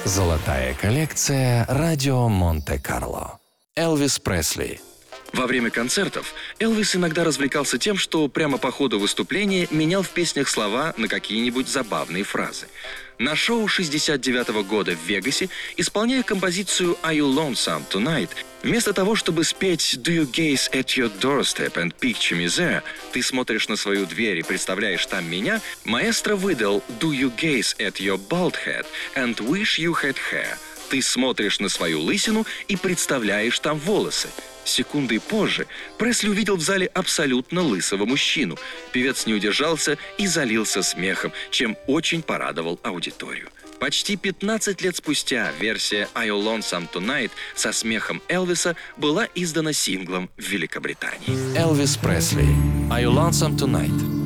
Золотая коллекция «Радио Монте-Карло». Элвис Пресли. Во время концертов Элвис иногда развлекался тем, что прямо по ходу выступления менял в песнях слова на какие-нибудь забавные фразы. На шоу 1969 года в Вегасе, исполняя композицию «Are You Lonesome Tonight», вместо того, чтобы спеть «Do you gaze at your doorstep and picture me there», «Ты смотришь на свою дверь и представляешь там меня», маэстро выдал «Do you gaze at your bald head and wish you had hair», «Ты смотришь на свою лысину и представляешь там волосы». Секундой позже Пресли увидел в зале абсолютно лысого мужчину. Певец не удержался и залился смехом, чем очень порадовал аудиторию. Почти 15 лет спустя версия «Are You Lonesome Tonight» со смехом Элвиса была издана синглом в Великобритании. Элвис Пресли. «Are You Lonesome Tonight».